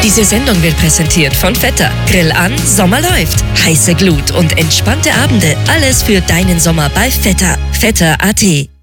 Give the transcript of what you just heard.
Diese Sendung wird präsentiert von Vetter. Grill an, Sommer läuft. Heiße Glut und entspannte Abende. Alles für deinen Sommer bei Vetter. Vetter.at